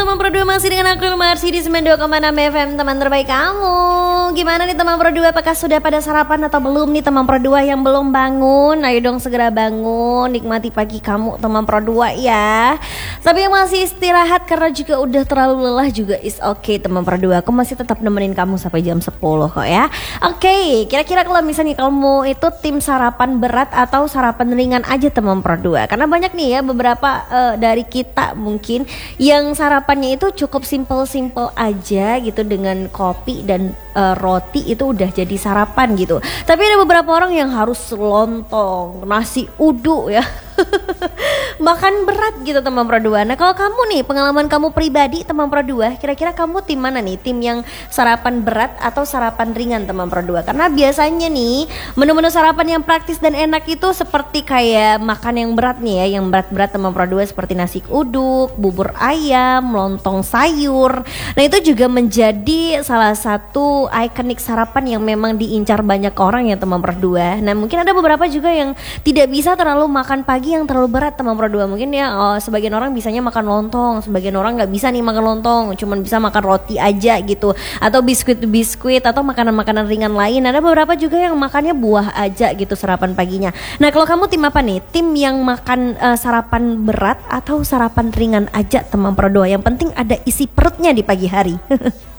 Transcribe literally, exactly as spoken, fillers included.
teman Pro dua, masih dengan aku Marsi di sembilan puluh dua koma enam F M, teman terbaik kamu. Gimana nih teman Pro dua, apakah sudah pada sarapan atau belum nih teman Pro dua yang belum bangun? Ayo dong segera bangun, nikmati pagi kamu teman Pro dua ya. Tapi yang masih istirahat karena juga udah terlalu lelah juga is okay teman Pro dua. Aku masih tetap nemenin kamu sampai jam sepuluh kok ya. Oke, okay, kira-kira kalau misalnya kamu itu tim sarapan berat atau sarapan ringan aja teman Pro dua? Karena banyak nih ya beberapa uh, dari kita mungkin yang sarapannya itu cukup simple-simple aja gitu, dengan kopi dan uh, roti itu udah jadi sarapan gitu. Tapi ada beberapa orang yang harus lontong, nasi uduk ya. Makan berat gitu teman Pro dua. Nah kalau kamu nih, pengalaman kamu pribadi teman Pro dua, kira-kira kamu tim mana nih? Tim yang sarapan berat atau sarapan ringan teman Pro dua? Karena biasanya nih menu-menu sarapan yang praktis dan enak itu seperti kayak makan yang berat nih ya, yang berat-berat teman Pro dua, seperti nasi uduk, bubur ayam, lontong sayur. Nah itu juga menjadi salah satu ikonik sarapan yang memang diincar banyak orang ya teman Pro dua. Nah mungkin ada beberapa juga yang tidak bisa terlalu makan pagi yang terlalu berat teman Pro dua. Mungkin ya oh, sebagian orang bisanya makan lontong, sebagian orang nggak bisa nih makan lontong, cuman bisa makan roti aja gitu, atau biskuit-biskuit atau makanan-makanan ringan lain. Ada beberapa juga yang makannya buah aja gitu sarapan paginya. Nah kalau kamu tim apa nih? Tim yang makan uh, sarapan berat atau sarapan ringan aja teman Pro dua? Yang penting ada isi perutnya di pagi hari.